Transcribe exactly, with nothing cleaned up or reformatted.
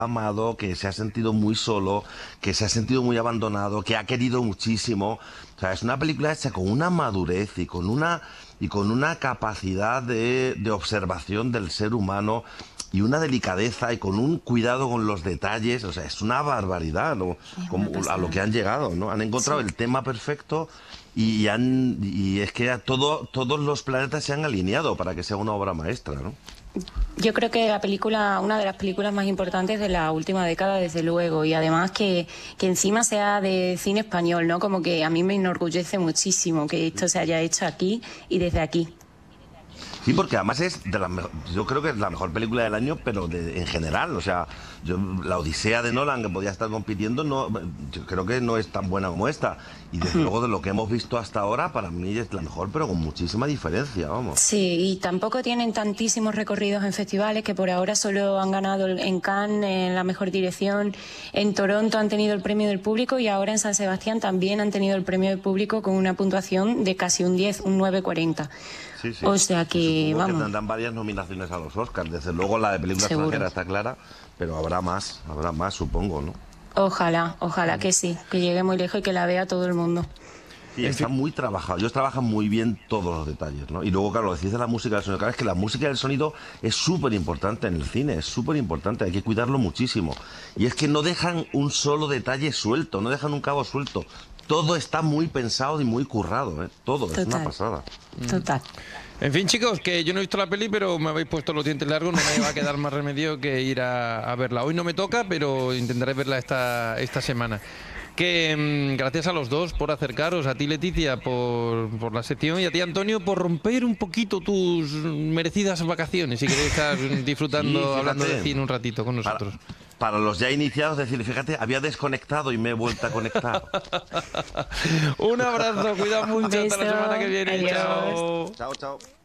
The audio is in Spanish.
amado, que se ha sentido muy solo, que se ha sentido muy abandonado, que ha querido muchísimo. O sea, es una película hecha con una madurez y con una, y con una capacidad de, de observación del ser humano y una delicadeza y con un cuidado con los detalles. O sea, es una barbaridad, ¿no? Es una Como, a lo que pasada. han llegado, ¿no? Han encontrado Sí. el tema perfecto y, han, y es que a todo, todos los planetas se han alineado para que sea una obra maestra, ¿no? Yo creo que la película, una de las películas más importantes de la última década, desde luego, y además que, que encima sea de cine español, ¿no? Como que a mí me enorgullece muchísimo que esto se haya hecho aquí y desde aquí. Sí, porque además es de las me- yo creo que es la mejor película del año, pero de- en general, o sea, yo, la Odisea de Nolan que podía estar compitiendo, no, yo creo que no es tan buena como esta. Y desde luego de lo que hemos visto hasta ahora, para mí es la mejor, pero con muchísima diferencia, vamos. Sí, y tampoco tienen tantísimos recorridos en festivales, que por ahora solo han ganado en Cannes en la mejor dirección, en Toronto han tenido el premio del público y ahora en San Sebastián también han tenido el premio del público con una puntuación de casi un diez, un nueve cuarenta. Sí, sí. O sea Y que, supongo que vamos, tendrán varias nominaciones a los Oscars. Desde luego la de película seguro. extranjera está clara, pero habrá más, habrá más, supongo, ¿no? Ojalá, ojalá que sí, que llegue muy lejos y que la vea todo el mundo. Sí, está muy trabajado. Ellos trabajan muy bien todos los detalles, ¿no? Y luego, claro, lo decís de la música del sonido. Claro, es que la música del sonido es súper importante en el cine, es súper importante, hay que cuidarlo muchísimo. Y es que no dejan un solo detalle suelto, no dejan un cabo suelto. Todo está muy pensado y muy currado, ¿eh? Todo, es una Total, pasada. total. En fin, chicos, que yo no he visto la peli, pero me habéis puesto los dientes largos, no me va a quedar más remedio que ir a, a verla. Hoy no me toca, pero intentaré verla esta, esta semana. Que mm, gracias a los dos por acercaros, a ti Leticia por, por la sección y a ti Antonio por romper un poquito tus merecidas vacaciones y que estar disfrutando, Sí, hablando de fíjate. cine un ratito con Para, nosotros. para los ya iniciados, decir, fíjate, había desconectado y me he vuelto a conectar. Un abrazo, cuidado mucho, hasta la Beso, semana que viene, adiós. chao. Chao, chao.